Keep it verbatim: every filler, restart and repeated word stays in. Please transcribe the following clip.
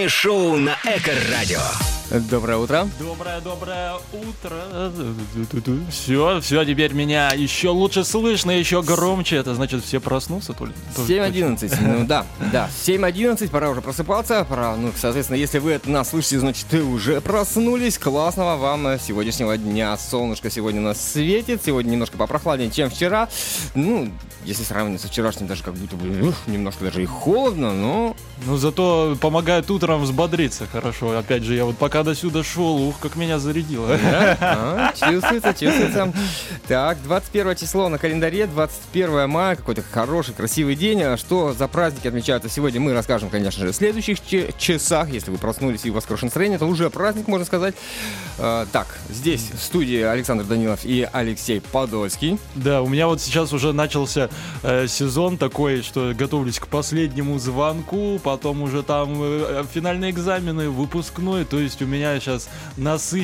Шоу на Эко-радио. Доброе утро. Доброе-доброе утро. Все, все, теперь меня еще лучше слышно, еще громче. Это значит, все проснутся? семь одиннадцать, ну да, да, семь одиннадцать, пора уже просыпаться, пора, ну, соответственно, если вы это нас слышите, значит, вы уже проснулись. Классного вам сегодняшнего дня. Солнышко сегодня у нас светит, сегодня немножко попрохладнее, чем вчера. Ну, если сравнивать со вчерашним, даже как будто бы ух, немножко даже и холодно, но... Ну, зато помогает утром взбодриться хорошо. Опять же, я вот пока до сюда шел, ух, как меня зарядило. Да? А, чувствуется, чувствуется. Так, двадцать первое число на календаре, двадцать первое мая, какой-то хороший, красивый день. А что за праздники отмечаются сегодня, мы расскажем, конечно же, в следующих ч- часах. Если вы проснулись и у вас хорошее настроение, то уже праздник, можно сказать. А, так, здесь в студии Александр Данилов и Алексей Подольский. Да, у меня вот сейчас уже начался э, сезон такой, что готовлюсь к последнему звонку, потом уже там э, финальные экзамены, выпускной, то есть у меня сейчас насыщенный